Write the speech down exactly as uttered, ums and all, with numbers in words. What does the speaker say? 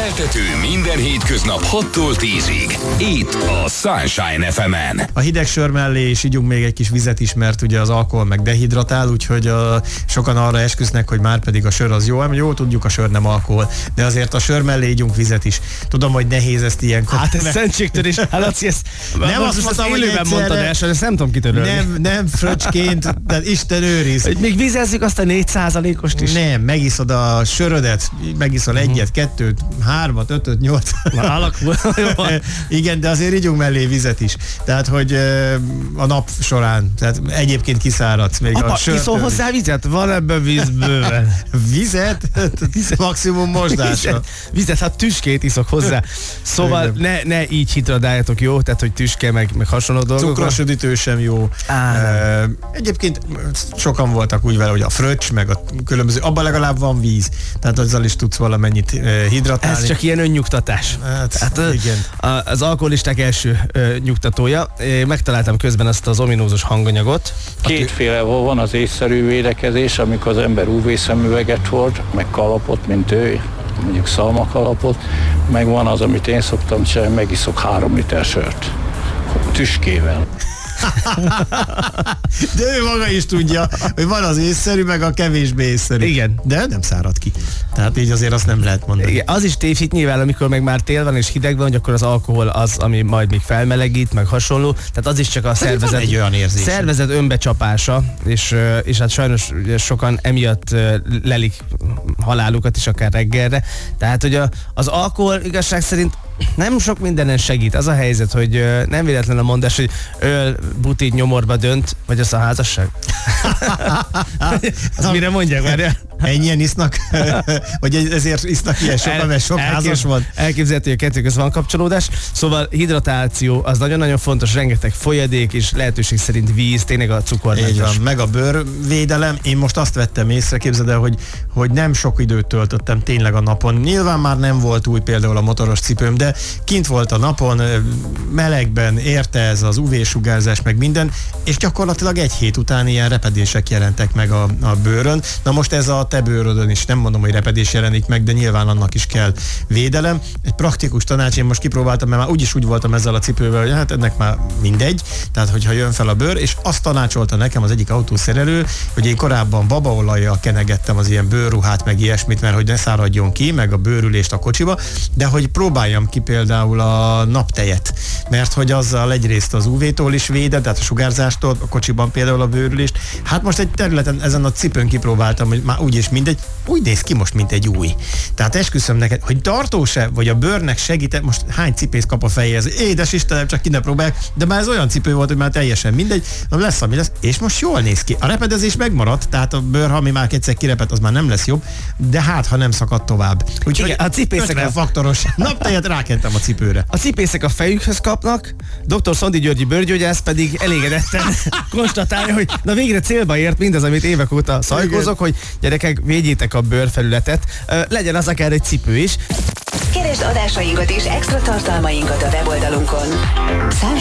Keltető minden hétköznap hattól tízig. Itt a Sunshine ef emen. A hideg sör mellé is ígyunk még egy kis vizet is, mert ugye az alkohol meg dehidratál, úgyhogy a, sokan arra esküsznek, hogy már pedig a sör az jó. Jó, tudjuk, a sör nem alkohol, de azért a sör mellé ígyunk vizet is. Tudom, hogy nehéz ezt ilyenkor. Hát ez szentségtörés. Hát Laci, ezt nem azt mondtam, hogy élőben mondtad el, ezt nem tudom kitörölni. Nem, nem fröccsként, de Isten őriz. Hogy még vizezzük azt a négy százalékost is. Nem, megiszod a sörödet, megiszol uh-huh. egyet, kettőt, hármat, ötöt, nyolcat. Alakul. Igen, de azért ígyunk mellé vizet is. Tehát, hogy a nap során, tehát egyébként kiszáradsz még. Apa, a sört. iszol hozzá vizet? Van ebben víz bőven. Vizet? Maximum mosdásra. Vizet, vizet, hát tüskét iszok hozzá. Szóval ne, ne így hidratáljatok, jó? Tehát, hogy tüske, meg, meg hasonló dolgok. Cukros üdítő sem jó. Á, uh, egyébként sokan voltak úgy vele, hogy a fröccs, meg a különböző, abban legalább van víz. Tehát azzal is tudsz valamennyit uh, hidratálni. Ez csak ilyen önnyugtatás. Hát, hát, igen. A, az alkoholisták első uh, nyugtatója. Én megtaláltam közben azt az ominózus hanganyagot. Kétféle van, az észszerű védekezés, amikor az ember ú vé-szemüveget hord, meg kalapot, mint ő, mondjuk szalmakalapot, meg van az, amit én szoktam csinálni, megiszok három liter sört. Tüskével. De ő maga is tudja, hogy van az észszerű, meg a kevésbé észszerű. Igen. De nem szárad ki. Tehát így azért azt nem lehet mondani. Igen, az is tévhit nyilván, amikor meg már tél van és hideg van, hogy akkor az alkohol az, ami majd még felmelegít, meg hasonló. Tehát az is csak a szervezet, egy olyan érzés. szervezet önbecsapása, és, és hát sajnos sokan emiatt lelik halálukat is akár reggelre. Tehát, hogy a, az alkohol igazság szerint nem sok mindenen segít. Az a helyzet, hogy nem véletlen a mondás, hogy öl, butit nyomorba dönt, vagy az a házasság? Az mire mondják már? Ennyien isznak? Vagy ezért isznak ilyen sokan, mert sok Elkép, házas van? Elképzelhető, hogy a kettő között van kapcsolódás. Szóval hidratáció az nagyon-nagyon fontos, rengeteg folyadék és lehetőség szerint víz, tényleg a cukormentes. Így van, meg a bőrvédelem. Én most azt vettem észre, képzeld el, hogy, hogy nem sok időt töltöttem tényleg a napon. Nyilván már nem volt új például a motoros cipőm, de kint volt a napon, melegben érte ez az ú vé-sugárzás, meg minden, és gyakorlatilag egy hét után ilyen repedések jelentek meg a, a bőrön. Na most ez a te bőrödön is, nem mondom, hogy repedés jelenik meg, de nyilván annak is kell védelem. Egy praktikus tanács, én most kipróbáltam, mert már úgyis úgy voltam ezzel a cipővel, hogy hát ennek már mindegy, tehát hogyha jön fel a bőr, és azt tanácsolta nekem az egyik autószerelő, hogy én korábban babaolajjal kenegettem az ilyen bőrruhát, meg ilyesmit, mert hogy ne száradjon ki, meg a bőrülést a kocsiba, de hogy próbáljam ki például a naptejet, mert hogy azzal egyrészt az ú vé-tól is véded, tehát a sugárzástól, a kocsiban például a bőrülést. Hát most egy területen ezen a cipőn kipróbáltam, hogy már úgyis mindegy, úgy néz ki most, mint egy új. Tehát esküszöm neked, hogy tartós-e, vagy a bőrnek segít, most hány cipész kap a fejéhez, édes Istenem, csak ki ne próbálják, de már ez olyan cipő volt, hogy már teljesen mindegy, na lesz, ami lesz, és most jól néz ki. A repedezés megmaradt, tehát a bőr, ha mi már egyszer kirepet, az már nem lesz jobb, de hát, ha nem szakad tovább. Úgyhogy igen, a cipészek a faktoros naptejet rákentem a cipőre. A cipészek a fejükhöz kapnak, doktor Szondi Györgyi bőrgyógyász pedig elégedetten konstatálja, hogy na végre célba ért mindez, amit évek óta szajkózok, hogy gyerekek, védjétek a bőrfelületet, legyen az akár egy cipő is. Keresd adásainkat és extra tartalmainkat a weboldalunkon.